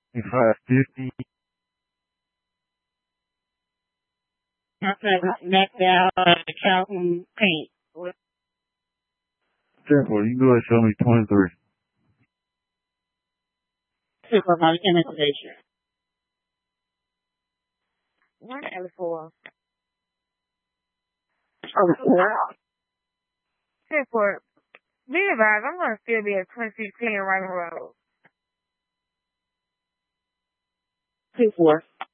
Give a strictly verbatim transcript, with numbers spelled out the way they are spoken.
five fifty. Okay, next down, uh, Calhoun Paint. Careful, you can go ahead and show me twenty-three. Supervisor Immigration. one eighty-four. Oh, wow. ten four. Be advised, I'm going to still be at twenty sixteen Writing Road. Two four.